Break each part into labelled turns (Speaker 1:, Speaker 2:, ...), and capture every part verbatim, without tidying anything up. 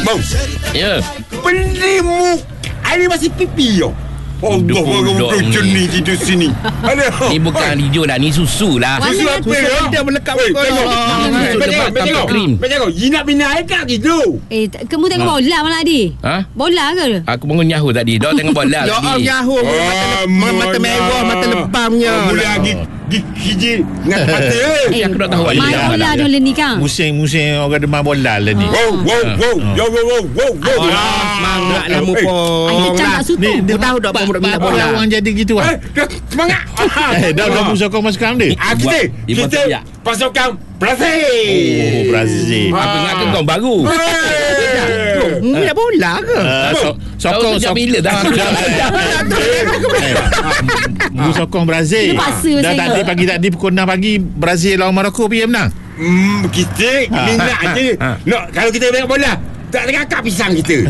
Speaker 1: Bang.
Speaker 2: Ya.
Speaker 1: Beli mu. Ini masih pipi yo. Allah, Allah, ni tidur sini. Aduh.
Speaker 2: Ni bukan hijau lah, ni susu lah.
Speaker 1: Susu apa ya?
Speaker 3: Dia melekat
Speaker 1: Weh,
Speaker 3: kau.
Speaker 1: tengok.
Speaker 2: Susu lebat tanpa krim.
Speaker 1: Macam kau, you nak bina air kat gitu.
Speaker 4: Eh, t- kamu tengok bola malam tadi?
Speaker 2: Ha?
Speaker 4: Bola ke?
Speaker 2: Aku bangun nyahu tadi. Dok tengok bola
Speaker 3: Ya Allah,
Speaker 2: tadi.
Speaker 3: nyahu. Mata, mata mewah, mata lebamnya.
Speaker 1: Mula lagi gigi dengan mata.
Speaker 4: Eh,
Speaker 2: aku nak tahu
Speaker 4: main
Speaker 2: bola
Speaker 4: bola
Speaker 2: malam
Speaker 4: dulu ni kan?
Speaker 5: Musim-musim orang demam bola lah ni.
Speaker 1: Wow, wow, wow. Yo, wow, wow, wow, wow.
Speaker 3: Semangatlah mu
Speaker 1: Eh,
Speaker 3: pun.
Speaker 4: Ai kecam tak sutu.
Speaker 3: Ni dia tahu tak apa budak minat bola.
Speaker 5: Orang jadi gitu
Speaker 1: Eh,
Speaker 5: ah.
Speaker 1: dah, semangat.
Speaker 5: Eh, dah dah musuh kau masuk dia.
Speaker 1: Ah, kita,
Speaker 2: Ibu
Speaker 1: kita
Speaker 2: tak-
Speaker 1: pasukan Brazil.
Speaker 5: Oh, Brazil.
Speaker 2: Aku ingatkan kau baru.
Speaker 1: Hey.
Speaker 3: Mu minat bola ke?
Speaker 5: Ah, so- Sokong
Speaker 2: Kau sejak
Speaker 5: sokong
Speaker 2: bila dah aku dah.
Speaker 5: Mu sokong Brazil.
Speaker 4: Dia paksa
Speaker 5: Dah
Speaker 4: saya.
Speaker 5: tadi pagi tadi pukul enam pagi Brazil lawan Morocco P M menang.
Speaker 1: Hmm, kita minat je. Nak kalau kita tengok bola, tak tengok akak pisang kita.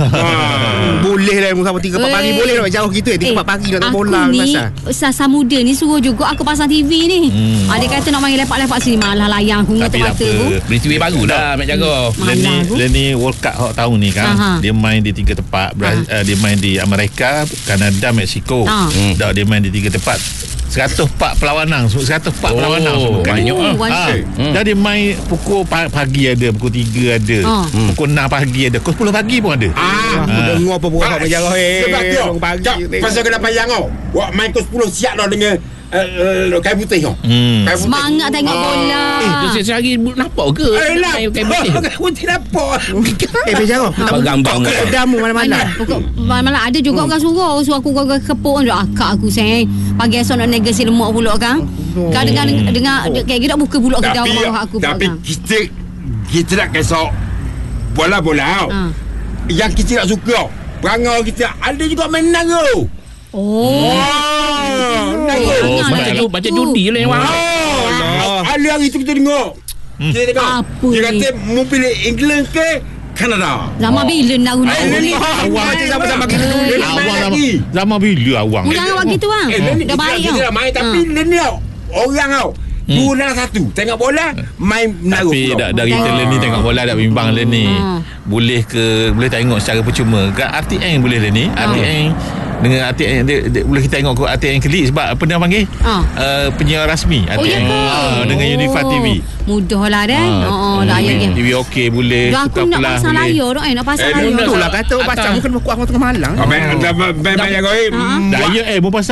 Speaker 1: Ha.
Speaker 3: Boleh lah mu sampai tiga empat pagi
Speaker 4: Eh.
Speaker 3: boleh lah jauh gitu eh tiga empat pagi nak tengok bola
Speaker 4: Aku ni
Speaker 3: pasal.
Speaker 4: Sasa muda ni suruh juga aku pasang T V ni. Hmm. Ah, dia kata nak main lepak-lepak sini, malah layang aku
Speaker 5: Tapi
Speaker 4: ngetuk
Speaker 5: tak
Speaker 4: mata
Speaker 5: apa.
Speaker 4: aku.
Speaker 2: Peristiwa baru dah Mek Jago.
Speaker 5: Dia ni,
Speaker 4: Malang.
Speaker 5: dia ni World Cup hot tahun ni kan.
Speaker 4: Aha.
Speaker 5: Dia main di tiga tempat. Brazil, uh, dia main di Amerika, Kanada, Mexico.
Speaker 4: Ah.
Speaker 5: Hmm. Dah dia main di tiga tempat. seratus empat perlawanan, seratus empat
Speaker 2: Oh,
Speaker 5: perlawanan semua.
Speaker 2: banyak
Speaker 4: Oh,
Speaker 2: ah.
Speaker 4: one
Speaker 5: Ha,
Speaker 4: shot.
Speaker 2: Hmm.
Speaker 5: dah dia main pukul pa- pagi ada, pukul tiga ada,
Speaker 4: Ah.
Speaker 5: hmm. pukul enam pagi ada, pukul sepuluh pagi pun ada.
Speaker 1: Ah,
Speaker 3: Mu dengar apa buat
Speaker 1: Ah,
Speaker 3: menjarah eh.
Speaker 1: sebab tu
Speaker 3: Orang pagi
Speaker 1: Kak,
Speaker 3: tengok.
Speaker 1: pasal kena payang kau. Wak main ke sepuluh siap dah dengan uh, uh, kain putih kau.
Speaker 5: Hmm.
Speaker 1: Kain putih.
Speaker 4: Semangat tengok
Speaker 1: Ah.
Speaker 4: bola.
Speaker 2: Eh, dia sehari nampak ke?
Speaker 1: Eh, lah.
Speaker 2: Kain kain putih.
Speaker 1: Kain putih nampak.
Speaker 3: Eh berjarah. Tak
Speaker 2: Abang
Speaker 3: buka
Speaker 2: gambang.
Speaker 3: ke pedamu malam-malam.
Speaker 4: Mana? Pokok malam-malam ada juga orang suruh suruh aku gagah kepuk kan akak aku sayang. Pagi esok nak negasi lemak pula kan. Kau dengar dengar kayak gitu buka pula ke
Speaker 1: Tapi
Speaker 4: dalam aku pula
Speaker 1: Tapi
Speaker 4: kan.
Speaker 1: kita Kita nak kisah bola-bola tau.
Speaker 4: Ha.
Speaker 1: Yang kita nak suka perangai kita ada juga menang tau.
Speaker 4: Oh.
Speaker 1: Wah, menang tau.
Speaker 2: Oh,
Speaker 4: Jangan
Speaker 2: macam
Speaker 4: lah
Speaker 2: tu,
Speaker 4: itu.
Speaker 2: macam judi lah yang wang.
Speaker 1: Oh, hari hari tu kita tengok. Kita tengok.
Speaker 4: Apa
Speaker 1: Dia
Speaker 4: ni?
Speaker 1: kata mau pilih England ke Kanada.
Speaker 4: Zaman bila nak guna
Speaker 1: Eh,
Speaker 4: ni?
Speaker 1: ni
Speaker 5: awang
Speaker 1: main
Speaker 3: sama-sama
Speaker 1: bang.
Speaker 3: kita dulu.
Speaker 1: Dia nak
Speaker 5: Awang
Speaker 1: main
Speaker 5: zaman,
Speaker 1: lagi.
Speaker 5: zaman bila awang?
Speaker 4: Mu jangan buat gitu bang.
Speaker 1: Eh, dia ni
Speaker 4: Dah
Speaker 1: kita,
Speaker 4: baik
Speaker 1: kita
Speaker 4: tau.
Speaker 1: dah main tapi
Speaker 4: Ha.
Speaker 1: dia ni tau. Orang tau. Dua dalam satu. Tengok bola, main menaruh.
Speaker 5: Tapi
Speaker 1: pula.
Speaker 5: dah, dari kita ni tengok bola dah bimbang lah ni.
Speaker 4: Ha.
Speaker 5: Boleh ke boleh tengok secara percuma. Kat R T N boleh lah ni. R T N dengan R T N dia, dia, boleh kita tengok ke R T N Klik sebab apa dia panggil?
Speaker 4: Ha.
Speaker 5: Uh, penyiar rasmi R T N.
Speaker 4: Oh ya ke?
Speaker 5: Ah, dengan Unify T V.
Speaker 4: Mudah lah dah.
Speaker 5: Ah,
Speaker 4: Oh, dah ya
Speaker 5: T V
Speaker 4: ya.
Speaker 5: okey boleh.
Speaker 4: Dah aku
Speaker 5: tukar
Speaker 4: nak
Speaker 5: pelah
Speaker 4: pasang
Speaker 5: boleh.
Speaker 4: layar dah eh nak pasang
Speaker 1: Eh,
Speaker 4: layar.
Speaker 3: Itulah kata
Speaker 2: Atas.
Speaker 3: pasang mu kena kuat tengah malam.
Speaker 1: Ah, main main main main kau.
Speaker 4: Ha.
Speaker 5: Daya eh mau pasang